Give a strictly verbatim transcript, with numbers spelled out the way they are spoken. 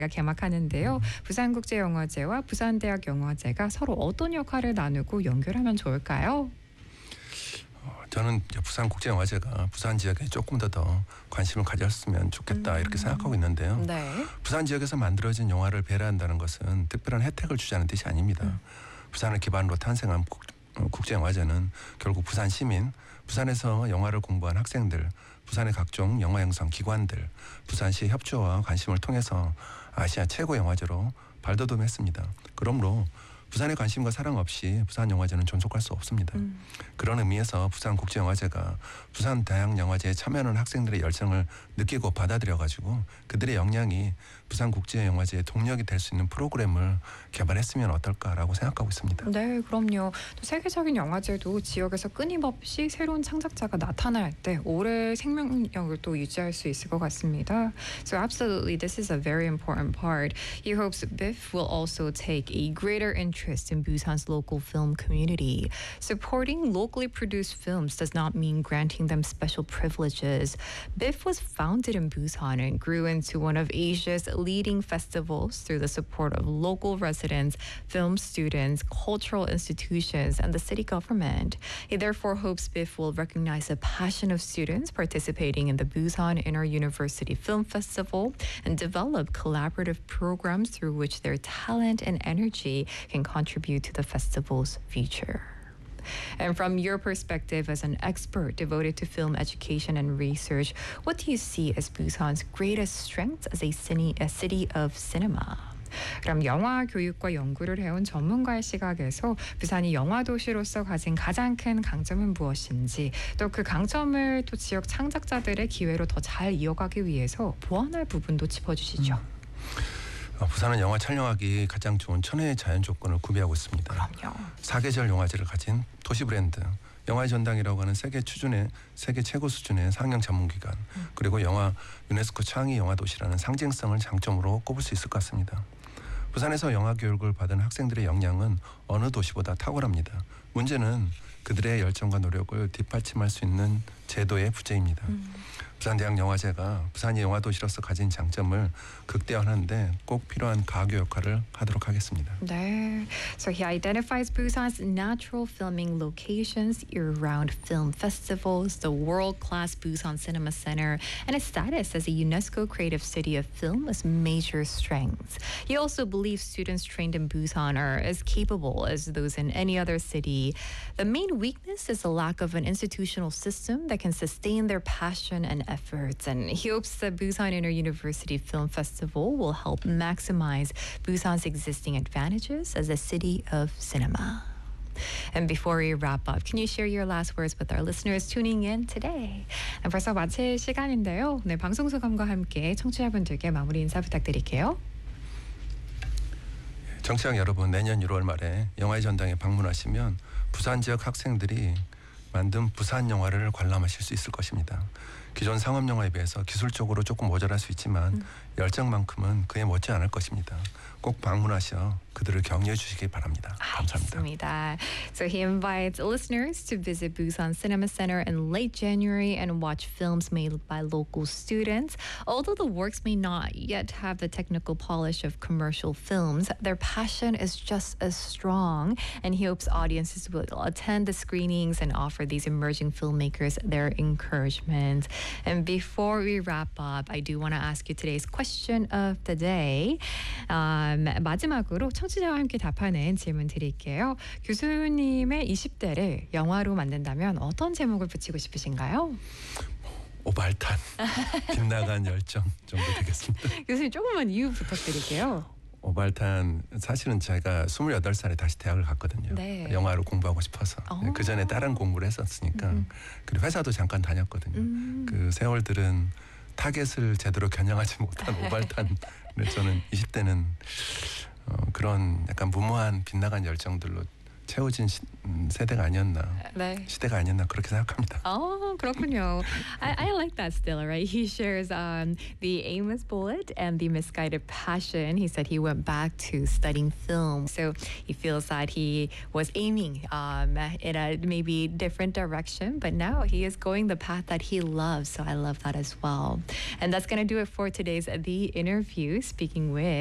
개막하는데요. 부산국제영화제와 부산대학영화제가 서로 어떤 역할을 나누고 연결하면 좋을까요? 어, 저는 부산국제영화제가 부산 지역에 조금 더 더 관심을 가졌으면 좋겠다 이렇게 생각하고 있는데요. 네. 부산 지역에서 만들어진 영화를 배려한다는 것은 특별한 혜택을 주자는 뜻이 아닙니다. 음. 부산을 기반으로 탄생한 국, 어, 국제영화제는 결국 부산 시민, 부산에서 영화를 공부한 학생들, 부산의 각종 영화 형성 기관들, 부산시 협조와 관심을 통해서 아시아 최고 영화제로 발돋움했습니다. 그러므로 부산의 관심과 사랑 없이 부산 영화제는 존속할 수 없습니다. 음. 그런 의미에서 부산국제영화제가 부산 대학영화제에 참여하는 학생들의 열정을 느끼고 받아들여가지고 그들의 역량이 부산국제영화제의 동력이 될 수 있는 프로그램을 개발했으면 어떨까라고 생각하고 있습니다. 네, 그럼요. 또 세계적인 영화제도 지역에서 끊임없이 새로운 창작자가 나타날 때 오래 생명력을 또 유지할 수 있을 것 같습니다. So absolutely, this is a very important part. He hopes BIF will also take a greater interest in Busan's local film community. Supporting locally produced films does not mean granting them special privileges. BIF was founded in Busan and grew into one of Asia's leading festivals through the support of local residents, film students, cultural institutions, and the city government. He therefore hopes BIF will recognize the passion of students participating in the Busan Inter-University Film Festival and develop collaborative programs through which their talent and energy can contribute to the festival's future. And from your perspective as an expert devoted to film education and research, what do you see as Busan's greatest strengths as a city, a city of cinema? 그럼 영화 교육과 연구를 해온 전문가의 시각에서 부산이 영화 도시로서 가진 가장 큰 강점은 무엇인지, 또 그 강점을 또 지역 창작자들의 기회로 더 잘 이어가기 위해서 보완할 부분도 짚어주시죠. 음. 부산은 영화 촬영하기 가장 좋은 천혜의 자연 조건을 구비하고 있습니다. 그럼요. 사계절 영화제를 가진 도시 브랜드, 영화의 전당이라고 하는 세계 수준의 세계 최고 수준의 상영 전문기관, 음. 그리고 영화 유네스코 창의 영화 도시라는 상징성을 장점으로 꼽을 수 있을 것 같습니다. 부산에서 영화 교육을 받은 학생들의 역량은 어느 도시보다 탁월합니다. 문제는 그들의 열정과 노력을 뒷받침할 수 있는 제도의 부재입니다. 음. 부산대학영화제가 부산이 영화 도시로서 가진 장점을 극대화하는데 꼭 필요한 가교 역할을 하도록 하겠습니다. 네. So he identifies Busan's natural filming locations, year-round film festivals, the world-class Busan Cinema Center, and its status as a UNESCO Creative City of Film as major strengths. He also believes students trained in Busan are as capable as those in any other city. The main weakness is the lack of an institutional system that can sustain their passion and efforts, and he hopes the Busan Inter-University Film Festival will help maximize Busan's existing advantages as a city of cinema. And before we wrap up, can you share your last words with our listeners tuning in today? 벌써 마칠 시간인데요. 네, 방송 소감과 함께 청취자분들께 마무리 인사 부탁드릴게요. 청취자 여러분, 내년 유월 말에 영화의 전당에 방문하시면 부산 지역 학생들이 만든 부산 영화를 관람하실 수 있을 것입니다. 기존 상업 영화에 비해서 기술적으로 조금 모자랄 수 있지만 음. 열정만큼은 그에 못지 않을 것입니다. 꼭 방문하셔 그들을 격려해 주시기 바랍니다. 감사합니다. So he invites listeners to visit Busan Cinema Center in late January and watch films made by local students. Although the works may not yet have the technical polish of commercial films, their passion is just as strong, and he hopes audiences will attend the screenings and offer these emerging filmmakers their encouragement. And before we wrap up, I do want to ask you today's question of the day. Um, 마지막으로 청취자와 함께 답하는 질문 드릴게요. 교수님의 이십 대를 영화로 만든다면 어떤 제목을 붙이고 싶으신가요? 오발탄, 빛나간 열정 정도 되겠습니다. 교수님 조금만 이유 부탁드릴게요. 오발탄, 사실은 제가 스물여덟 살에 다시 대학을 갔거든요. 네. 영화로 공부하고 싶어서. 오. 그 전에 다른 공부를 했었으니까. 음. 그리고 회사도 잠깐 다녔거든요. 음. 그 세월들은 타겟을 제대로 겨냥하지 못한 오발탄을 저는 이십 대는 어, 그런 약간 무모한 빛나간 열정들로 채워진 시, 음, 세대가 아니었나, 네. 시대가 아니었나 그렇게 생각합니다. Oh, 그렇군요. I, I like that still, right? He shares um, the aimless bullet and the misguided passion. He said he went back to studying film. So he feels that he was aiming um, in a maybe different direction, but now he is going the path that he loves. So I love that as well. And that's going to do it for today's The Interview. Speaking with